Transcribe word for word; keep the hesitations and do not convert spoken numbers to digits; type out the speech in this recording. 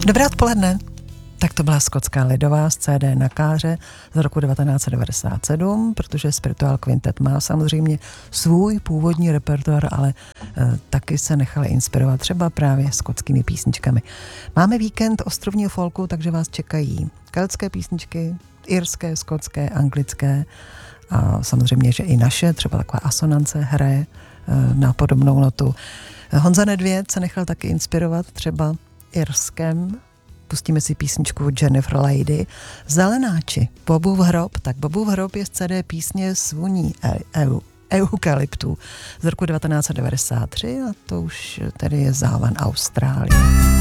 Dobré odpoledne. Tak to byla skotská lidová z C D Na káře z roku devatenáct set devadesát sedm, protože Spiritual Quintet má samozřejmě svůj původní repertoár, ale e, taky se nechali inspirovat třeba právě skotskými písničkami. Máme víkend ostrovního folku, takže vás čekají keltské písničky, irské, skotské, anglické a samozřejmě, že i naše, třeba taková asonance hraje e, na podobnou notu. Honza Nedvěd se nechal taky inspirovat třeba irskem. Pustíme si písničku Jennifer Lady. Zelenáči, Bobův hrob. Tak Bobův hrob je z C D písně s vůní eu, eukalyptů z roku devatenáct set devadesát tři a to už tedy je závan Austrálie.